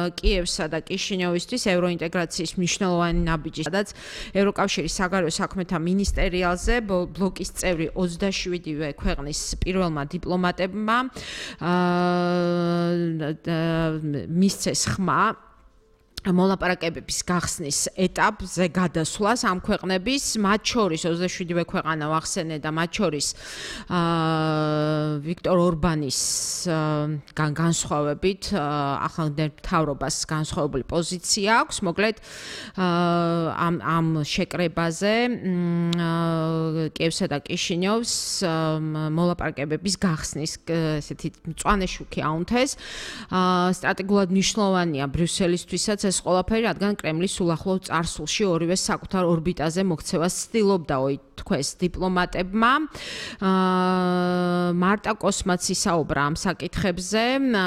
კიევსა და კიშინიოვისთვის ევროინტეგრაციის მნიშვნელოვანი ნაბიჯი, სადაც ევროკავშირის საგარეო საქმეთა მინისტერიალზე ბლოკის წევრი 27-ვე ქვეყნის პირველმა დიპლომატებმა მისცეს ხმა მოლაპარაკებების გახსნის ეტაპზე გადასვლას ამ ქვეყნების, მათ შორის 27-ვე ქვეყანა ვახსენე და მათ შორის ვიქტორ ორბანის განსხვავებით ახალ მთავრობას განსხვავებული პოზიცია აქვს. მოკლედ ამ შეკრებაზე კიევსა და კიშინიოვს მოლაპარაკებების გახსნის ესეთი მწვანე შუქი აუნთეს. სტრატეგიულად მნიშვნელოვანია ბრიუსელისთვისაც ეს ყველაფერი, რადგან კრემლი სულ ახლო წარსულში ორივე საკუთარ ორბიტაზე მოქცევას ცდილობდაო თქვეს დიპლომატებმა. მარტა კოსმაც ისაუბრა ამ საკითხებზე.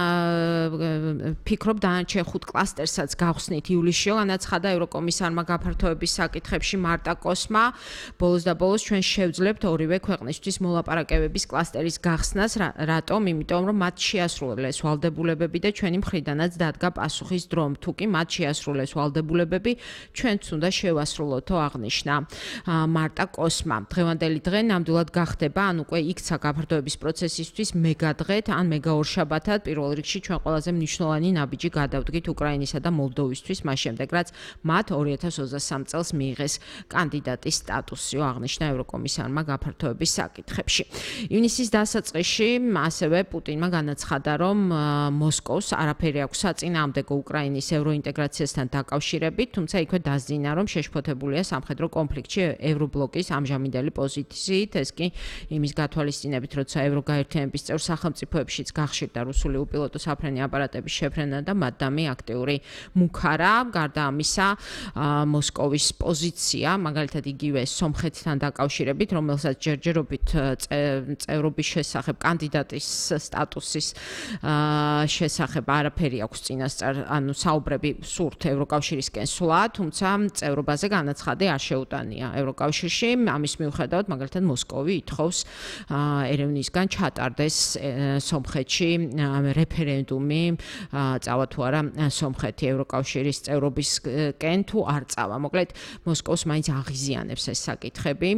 ფიქრობ დანარჩენ 5 კლასტერსაც გავხსნით ივლისში, განაცხადა ევროკომისარმა გაფართოების საკითხებში მარტა კოსმა. ბოლოს და ბოლოს ჩვენ შევძლებთ ორივე ქვეყნისთვის მოლაპარაკებების კლასტერის გახსნას. რატომ? იმიტომ რომ მათ შეასრულეს ვალდებულებები და ჩვენი მხრიდანაც დადგა პასუხის დრო. თუკი მათ შეასრულეს ვალდებულებები, ჩვენც უნდა შევასრულოთო, აღნიშნა მარტა კოსმა. დღევანდელი დღე ნამდვილად გახდება, ან უკვე იქცა გაფართოების პროცესისთვის მეგადღეთ, ან მეგაორშაბათად. პირველ რიგში ჩვენ ყველაზე მნიშვნელოვანი ნაბიჯი გადავდგით უკრაინისა და მოლდოვისთვის, მას შემდეგ რაც მათ 2023 წელს მიიღეს კანდიდატის სტატუსი, აღნიშნა ევროკომისარმა გაფართოების საკითხებში. ივნისის დასაწყისში ასევე პუტინმა განაცხადა, რომ მოსკოვს არაფერი აქვს საწინააღმდეგო უკრაინის ევროინტეგრაციასთან დაკავშირებით, თუმცა იქვე დასძინა, რომ შეშფოთებულია სამხედრო კონფლიქტში ევრობლოკის ამჟამინდელი პოზიციით, ეს კი იმის გათვალისწინებით, როცა ევროგაერთიანების წევრ სახელმწიფოებშიც გახშირდა რუსული უპილოტო საფრენი აპარატების შეფრენა და მათდამი აქტიური მუქარა. გარდა ამისა, მოსკოვის პოზიცია, მაგალითად იგივე სომხეთთან დაკავშირებით, რომელსაც ჯერჯერობით წევრობის შესახებ, კანდიდატის სტატუსის შესახებ არაფერი აქვს წინასწარ, ანუ საუბრები სურთ ევროკავშირისკენ სვლა, თუმცა წევრობაზე განაცხადი არ შეუტანია ევროკავშირში. ამის მიუხედავად, მაგალითად მოსკოვი ითხოვს ერევნისგან ჩატარდეს სომხეთში რეფერენდუმი, წავა თუ არა სომხეთი ევროკავშირის წევრობისკენ თუ არ წავა. მოკლედ მოსკოვს მაინც აღიზიანებს ეს საკითხები,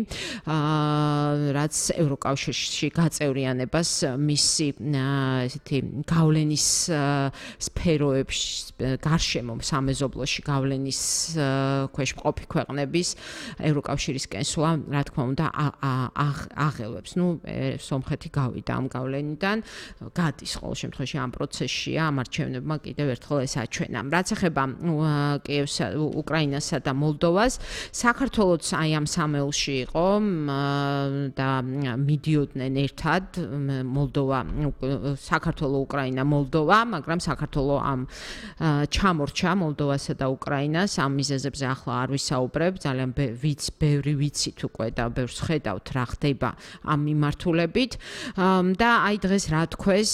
რაც ევროკავშირში გაწევრიანებას მისი ესეთი გავლენის სფეროებში გარშემო სამეზობლოში გავლენის ქვეშ მყოფი ქვეყნების ევროკავშირისკენ სვლა, რა თქმა უნდა, აღელვებს. სომხეთი გავიდა ამ გავლენიდან, გადის ყოველ შემთხვევაში ამ პროცესშია, ამ არჩევნებმა კიდევ ერთხელ ეს აჩვენა. რაც ეხება კიევსა, უკრაინასა და მოლდოვას, საქართველოც აი ამ სამეულში იყო და მიდიოდნენ ერთად მოლდოვა, საქართველო, უკრაინა, მოლდოვა, მაგრამ საქართველო ამ ჩამორჩა მოლდოვასა და უკრაინას. ამ მიზეზებზე ახლა არ ვისაუბრებ, ძალიან ბევრი ვიცით უკვე და ბევრს ხედავთ რა ხდება ამ მიმართულებით. და აი დღეს რა თქვეს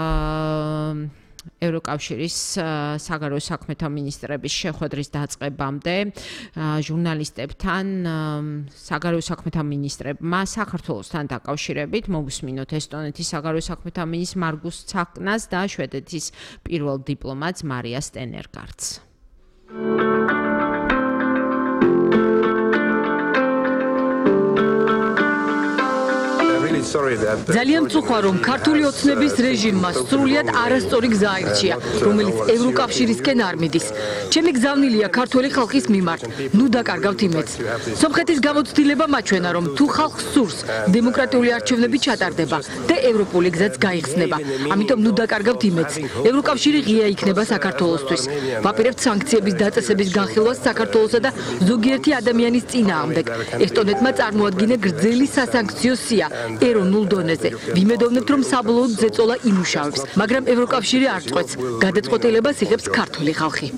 ევროკავშირის საგარეო საქმეთა მინისტრების შეხვედრის დაწყებამდე ჟურნალისტებთან საგარეო საქმეთა მინისტრებმა საქართველოსთან დაკავშირებით მოვუსმინოთ ესტონეთის საგარეო საქმეთა მინისტრს მარგუს ცაკნას და შვედეთის პირველ დიპლომატს მარია სტენერგარტს. ძალიან მწუხარ, რომ ქართული ოცნების რეჟიმმა სრულიად არასწორი გზა აირჩია, რომელიც ევროკავშირისკენ არ მიდის. ჩემი გზავნილია ქართული ხალხის მიმართ. ნუ დაკარგავთ იმედს. სომხეთის გამოცდილება მაჩვენა, რომ თუ ხალხს სურს, დემოკრატიული არჩევნები ჩატარდება და ევროპული გზაც გაიხსნება. ამიტომ ნუ დაკარგავთ იმედს. ევროკავშირი ღია იქნება საქართველოსთვის. ვაპირებთ სანქციების დაწესების განხილვას საქართველოსა და ზოგიერთი ადამიანის წინააღმდეგ. ესტონეთმა წარმოადგინა გრძელი სასანქციო სია ეროვნულ დონეზე. ვიმედოვნებთ, რომ საბოლოოდ ზეწოლა იმუშავებს, მაგრამ ევროკავშირი არ წყვეტს. გადაწყვეტილებას იღებს ქართული ხალხი.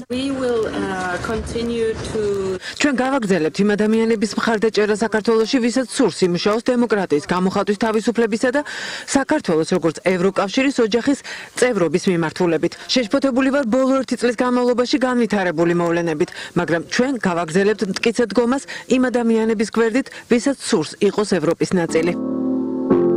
ჩვენ გავაგრძელებთ იმ ადამიანების მხარდაჭერა საქართველოში, ვისაც სურს იმუშაოს დემოკრატიის, გამოხატვის თავისუფლებისა და საქართველოს როგორც ევროკავშირის ოჯახის წევრობის მიმართულებით. შეშფოთებული ვარ ბოლო 1 წლის განმავლობაში განვითარებული მოვლენებით, მაგრამ ჩვენ გავაგრძელებთ მტკიცე დგომას იმ ადამიანების გვერდით, ვისაც სურს იყოს ევროპის ნაწილი.